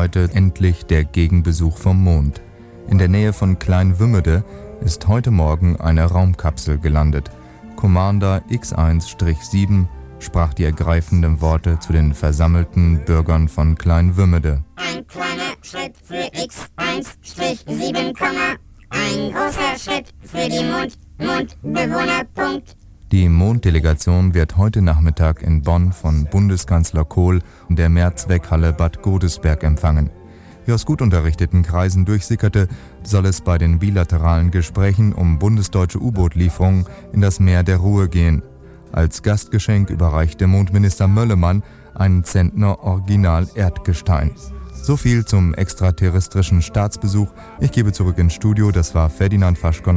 heute endlich der Gegenbesuch vom Mond. In der Nähe von Kleinwümmede ist heute Morgen eine Raumkapsel gelandet. Commander X1-7 sprach die ergreifenden Worte zu den versammelten Bürgern von Kleinwümmede. Ein kleiner Schritt für X1-7, ein großer Schritt für die Mondbewohner. Die Monddelegation wird heute Nachmittag in Bonn von Bundeskanzler Kohl in der Mehrzweckhalle Bad Godesberg empfangen. Wie aus gut unterrichteten Kreisen durchsickerte, soll es bei den bilateralen Gesprächen um bundesdeutsche U-Boot-Lieferungen in das Meer der Ruhe gehen. Als Gastgeschenk überreichte Mondminister Möllemann einen Zentner Original Erdgestein. So viel zum extraterrestrischen Staatsbesuch. Ich gebe zurück ins Studio, das war Ferdinand Faschkon.